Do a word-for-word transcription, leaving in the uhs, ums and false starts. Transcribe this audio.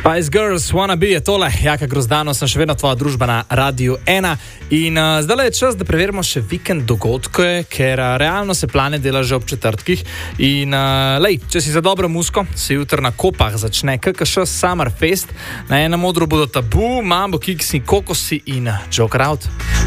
Spice Girls, Wanna Be je tole, Jaka Grozdano, sem še vedno tvoja družba na Radiu ena in uh, zdaj je čas, da preverimo še vikend dogodke, ker uh, realno se plane dela že ob četrtkih in uh, lej, če si za dobro musko, se jutr na Kopah začne K K Š Summer Fest, na enem odru bodo Tabu, Mambo Kiksi, Kokosi in Joker Out.